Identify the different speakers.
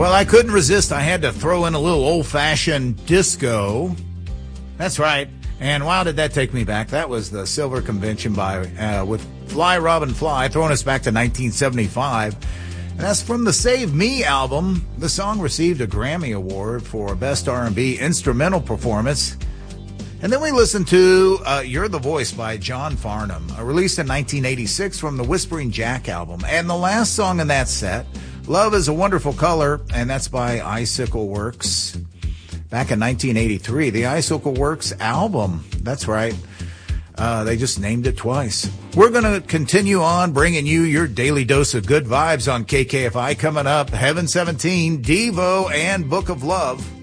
Speaker 1: Well, I couldn't resist. I had to throw in a little old-fashioned disco. That's right. And wow, did that take me back. That was the Silver Convention with Fly Robin Fly, throwing us back to 1975. And that's from the Save Me album. The song received a Grammy Award for Best R&B Instrumental Performance. And then we listened to You're the Voice by John Farnham, released in 1986 from the Whispering Jack album. And the last song in that set, Love is a Wonderful Color, and that's by Icicle Works. Back in 1983, the Icicle Works album. That's right. They just named it twice. We're going to continue on bringing you your daily dose of good vibes on KKFI. Coming up, Heaven 17, Devo, and Book of Love.